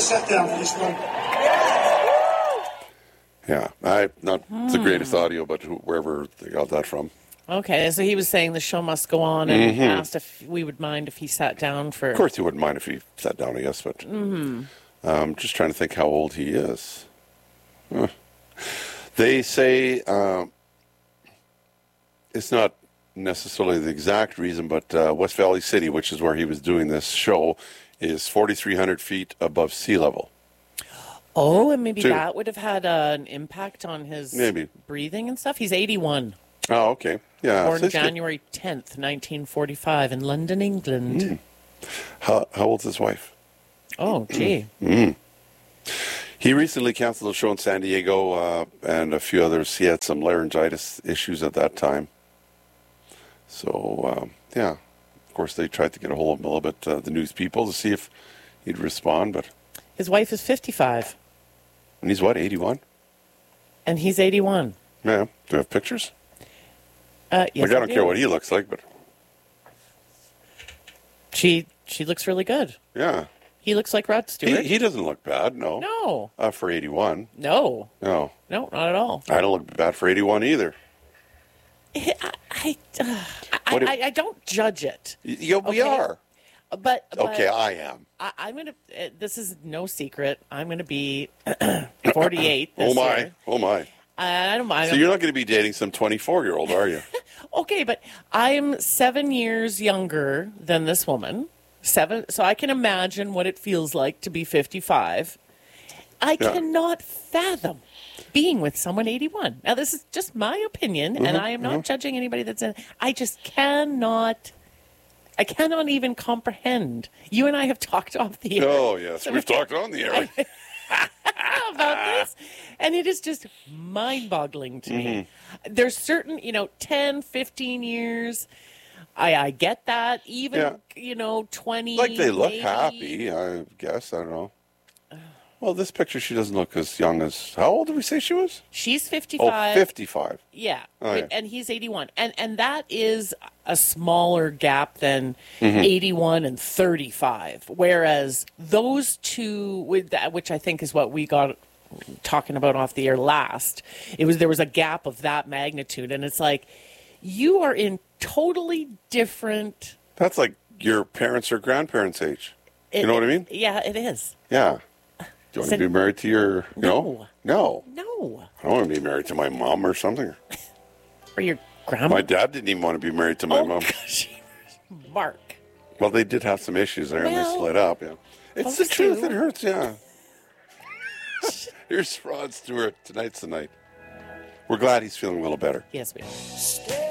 sit down for this one. Yeah, not the greatest audio, but wherever they got that from. Okay, so he was saying the show must go on, and asked if we would mind if he sat down for... Of course he wouldn't mind if he sat down, I guess, but just trying to think how old he is. They say it's not necessarily the exact reason, but West Valley City, which is where he was doing this show, is 4,300 feet above sea level. Oh, and maybe that would have had an impact on his breathing and stuff. He's 81. Oh, okay. Yeah. Born January 10th, 1945 in London, England. How old's his wife? Oh, gee. He recently canceled a show in San Diego and a few others. He had some laryngitis issues at that time. So, yeah. Of course, they tried to get a hold of him a little bit, the news people, to see if he'd respond. But his wife is 55. And he's what, 81? And he's 81. Yeah. Do you have pictures? Yes, I don't care what he looks like, but... She looks really good. Yeah. He looks like Rod Stewart. He doesn't look bad, no. No. For 81. No. No. No, not at all. I don't look bad for 81 either. I don't judge it. Yeah, we are. But okay, I am. I'm going to, this is no secret, I'm going to be 48 this year. Oh my. I don't mind. So you're not going to be dating some 24-year-old, are you? Okay, but I'm 7 years younger than this woman. So I can imagine what it feels like to be 55. I cannot fathom being with someone 81. Now, this is just my opinion, and I am not judging anybody that's in. I just cannot. I cannot even comprehend. You and I have talked off the air. Oh, yes. We've talked on the air. About this, and it is just mind-boggling to me. There's certain, 10, 15 years, I get that. Even, 20. Like they look maybe. happy, I guess. I don't know. Well, this picture, she doesn't look as young as... How old did we say she was? She's 55. Oh, 55. Yeah. Oh, yeah. And he's 81. And that is a smaller gap than 81 and 35. Whereas those two, which I think is what we got talking about off the air last, there was a gap of that magnitude. And it's like, you are in totally different... That's like your parents' or grandparents' age. You know what I mean? Yeah, it is. Yeah. Do you want to be married to your... No. No. No. I don't want to be married to my mom or something. Or your grandma. My dad didn't even want to be married to my mom. Gosh. Mark. Well, they did have some issues there, and they split up, yeah. It's the truth. It hurts, yeah. Here's Rod Stewart. Tonight's the night. We're glad he's feeling a little better. Yes, we are.